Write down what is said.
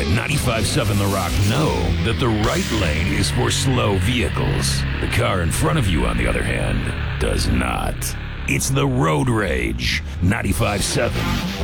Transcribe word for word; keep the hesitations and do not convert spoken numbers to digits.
at ninety-five point seven The Rock know that the right lane is for slow vehicles. The car in front of you, on the other hand, does not. It's the Road Rage, ninety-five point seven